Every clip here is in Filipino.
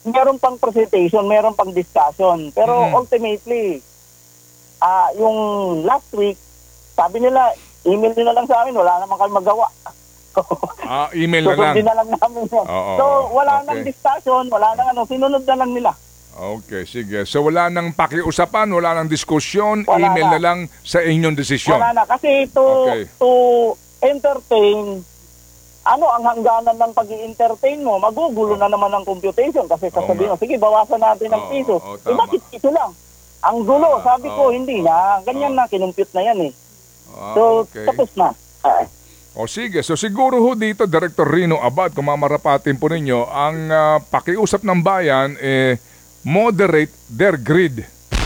meron pang presentation, meron pang discussion. Pero ultimately, yung last week, sabi nila, email nyo na lang sa amin, wala naman kami magawa. Email na lang. Susundin na lang namin yan. So, wala nang discussion, wala nang sinunod na lang nila. Okay, sige. So wala nang pakiusapan, wala nang diskusyon, email na lang sa inyong desisyon. Wala na. Kasi to entertain, ang hangganan ng pag-i-entertain mo, magugulo na naman ang computation kasi sasabihin mo, sige, bawasan natin ng piso. Bakit ito lang? Ang gulo, sabi ko, hindi na. Ganyan na, kinumpute na yan eh. So, tapos na. Sige, so siguro ho dito, Director Rino Abad, kung mamarapatin po ninyo, ang pakiusap ng bayan, moderate their greed.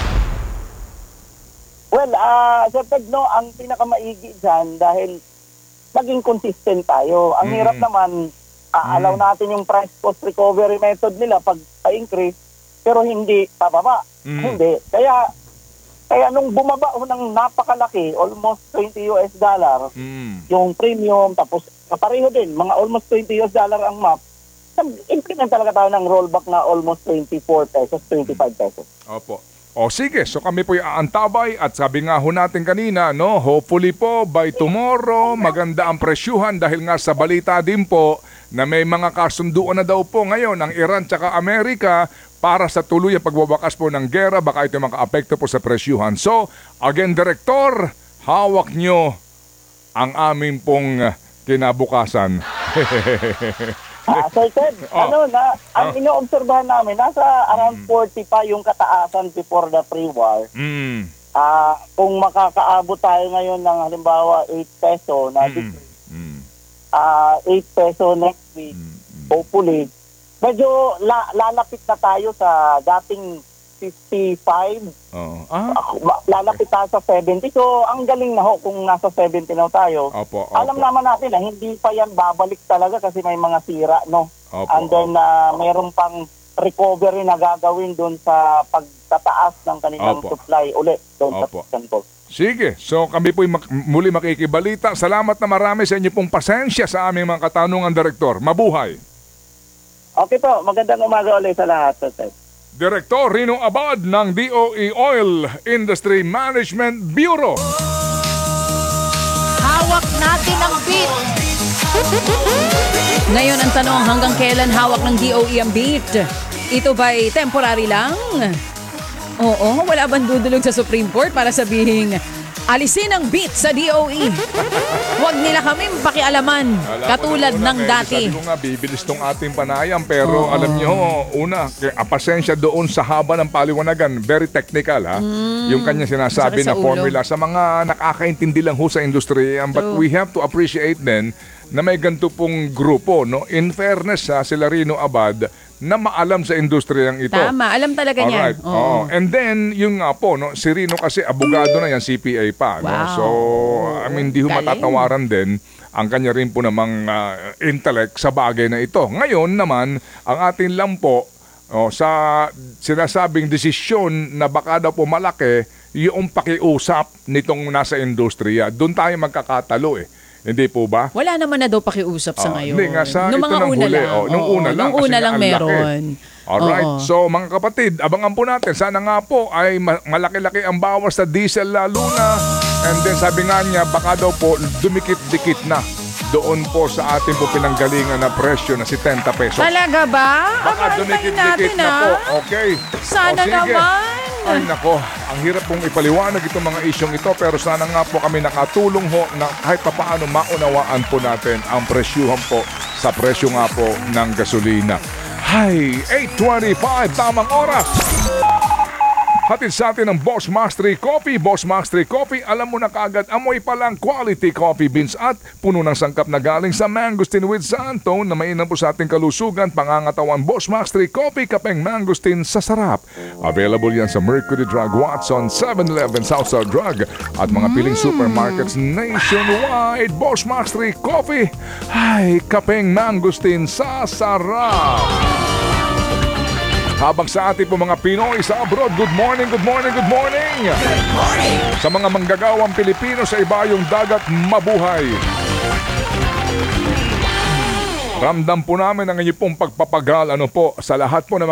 Well, Sir Ted, ang pinakamaigi dyan dahil maging consistent tayo. Ang hirap naman, allow natin yung price cost recovery method nila pag pa-increase, pero hindi pababa. Hindi. Kaya nung bumaba ng napakalaki, almost $20 yung premium, tapos pareho din, mga almost $20 ang map, implement talaga tayo ng rollback na almost 24 pesos, 25 pesos. Opo. Sige, so kami po aantabay at sabi nga ho natin kanina, hopefully po by tomorrow maganda ang presyuhan dahil nga sa balita din po na may mga kasunduan na daw po ngayon ng Iran tsaka Amerika para sa tuluyang pagbabakas po ng gera, baka ito makaapekto po sa presyuhan. So, again, Direktor, hawak nyo ang aming pong kinabukasan. Sir Ted, ang ino-obserbahan namin, nasa around 40 pa yung kataasan before the pre-war. Kung makakaabot tayo ngayon ng halimbawa 8 peso na 8 peso next week, hopefully, medyo lalapit na tayo sa dating 55. Lalapit tayo sa 70. So, ang galing na ho kung nasa 70 na tayo. Alam naman natin na hindi pa yan babalik talaga kasi may mga sira, and then, mayroon pang recovery na gagawin doon sa pagtataas ng kanilang supply ulit doon sa Central. Sige, so kami po'y muli makikibalita. Salamat na marami sa inyo pong pasensya sa aming mga katanungan, Direktor. Mabuhay! Okay po, magandang umaga ulit sa lahat, Sir. Direktor Rino Abad ng DOE Oil Industry Management Bureau. Hawak natin ang beat. Ngayon ang tanong, hanggang kailan hawak ng DOE ang beat? Ito ba'y temporary lang? Oo, wala bang dudulog sa Supreme Court para sabihin, alisin ang beat sa DOE. Huwag nila kami pakialaman katulad ng dati. Sabi ko nga, bibilis tong ating panayam pero alam nyo, una, pasensya doon sa haba ng paliwanagan, very technical yung kanya sinasabi na formula sa mga nakakaintindi lang ho sa industriya. But we have to appreciate din na may ganito pong grupo, in fairness sila Rino Abad, na maalam sa industriyang ito. Tama, alam talaga niya. And then, yung nga po, si Rino kasi abogado na yan, CPA pa. Wow. So, hindi ho matatawaran din ang kanya rin po namang intellect sa bagay na ito. Ngayon naman, ang atin lang po, sa sinasabing desisyon na baka daw po malaki, yung pakiusap nitong nasa industriya, doon tayo magkakatalo Hindi po ba? Wala naman na daw pakiusap sa ngayon. Hindi nga sa nung mga una lang. Nung una lang meron. Alright. So mga kapatid, abangan po natin. Sana nga po ay malaki-laki ang bawas sa diesel lalo na. And then sabi nga niya, baka daw po dumikit-dikit na doon po sa ating po pinanggalingan na presyo na si 10 pesos. Talaga ba? Baka dumikit-dikit na po. Okay. Sana naman. Ay nako, ang hirap pong ipaliwanag itong mga isyong ito pero sana nga po kami nakatulong ho na kahit papaano maunawaan po natin ang presyuhan po sa presyo nga po ng gasolina. Hay, 8:25, tamang oras. Hatid sa atin ng Boss Mastery Coffee. Boss Mastery Coffee, alam mo na kaagad, amoy pa lang quality coffee beans at puno ng sangkap na galing sa mangosteen with sandtone na mainam po sa ating kalusugan, pangangatawan. Boss Mastery Coffee, kapeng mangosteen sa sarap. Available yan sa Mercury Drug, Watson, 7-Eleven, Southside Drug at mga piling supermarkets nationwide. Boss Mastery Coffee, ay kapeng mangosteen sa sarap. Habang sa ating po mga Pinoy sa abroad, good morning, good morning, good morning! Good morning! Sa mga manggagawang Pilipino sa ibayong dagat, mabuhay! Ramdam po namin ang inyong pong pagpapagal, sa lahat po ng